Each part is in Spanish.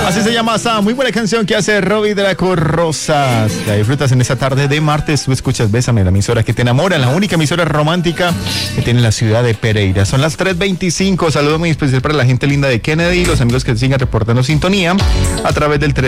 Así se llama esa muy buena canción que hace Robbie Draco Rosas. La disfrutas en esta tarde de martes. Tú escuchas Bésame, la emisora que te enamora, la única emisora romántica que tiene la ciudad de Pereira. Son las 3:25. Saludo muy especial para la gente linda de Kennedy, los amigos que sigan reportando sintonía a través del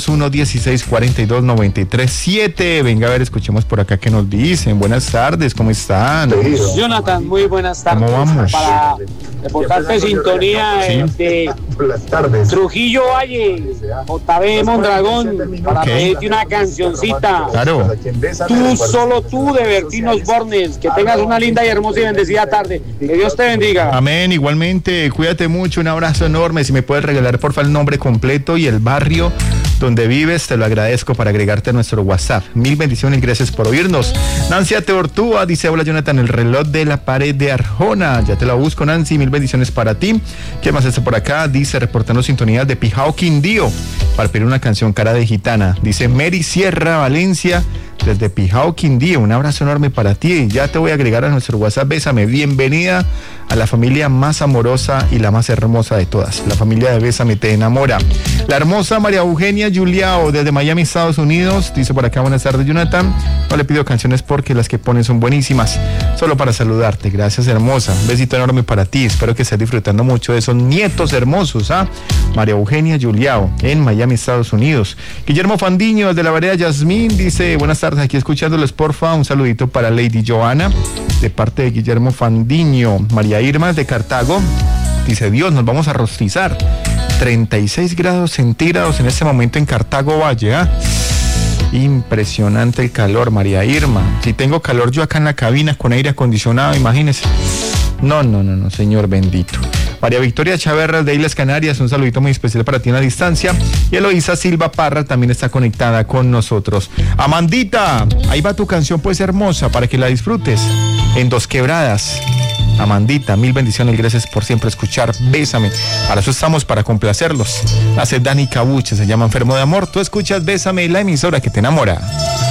301-1642-93.7. Venga a ver, escuchemos por acá qué nos dicen. Buenas tardes, ¿cómo están? Jonathan, muy buenas tardes. ¿Cómo vamos? Para reportarte sintonía de Trujillo Valle, JB Mondragón, para pedirte una cancioncita. Claro. Tú, solo tú, de Bertinos Bornes. Que tengas una linda y hermosa y bendecida tarde. Que Dios te bendiga. Amén, igualmente, cuídate mucho, un abrazo enorme. Si me puedes regalar por favor el nombre completo y el barrio donde vives, te lo agradezco para agregarte a nuestro WhatsApp. Mil bendiciones y gracias por oírnos. Nancy Ateortúa dice: hola Jonathan, el reloj de la pared de Arjona. Ya te la busco, Nancy, mil bendiciones para ti. ¿Qué más está por acá? Dice, reportando sintonías de Pijao Quindío para pedir una canción, Cara de Gitana. Dice Mary Sierra Valencia desde Pijao Quindío, un abrazo enorme para ti. Ya te voy a agregar a nuestro WhatsApp. Bésame, bienvenida a la familia más amorosa y la más hermosa de todas. La familia de Bésame te enamora. La hermosa María Eugenia Juliao desde Miami, Estados Unidos, dice por acá: buenas tardes Jonathan, no le pido canciones porque las que ponen son buenísimas, solo para saludarte. Gracias, hermosa, un besito enorme para ti, espero que estés disfrutando mucho de esos nietos hermosos. María Eugenia Juliao en Miami, Estados Unidos. Guillermo Fandiño desde la vereda Yasmín dice: buenas tardes, aquí escuchándoles, porfa, un saludito para Lady Joana de parte de Guillermo Fandiño. María Irma de Cartago dice: Dios, nos vamos a rostizar. 36 grados centígrados en este momento en Cartago Valle. Impresionante el calor, María Irma. Si tengo calor yo acá en la cabina con aire acondicionado, imagínese. No, Señor bendito. María Victoria Chaverras de Islas Canarias, un saludito muy especial para ti en la distancia. Y Eloísa Silva Parra también está conectada con nosotros. Amandita, ahí va tu canción pues hermosa para que la disfrutes en Dos Quebradas. Amandita, mil bendiciones y gracias por siempre escuchar Bésame. Para eso estamos, para complacerlos. Hace Dani Cabuche, se llama Enfermo de Amor. Tú escuchas Bésame, la emisora que te enamora.